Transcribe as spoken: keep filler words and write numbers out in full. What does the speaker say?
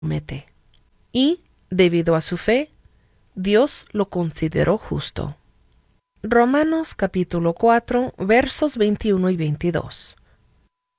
promete. Y, debido a su fe, Dios lo consideró justo. Romanos capítulo cuatro, versos veintiuno y veintidós.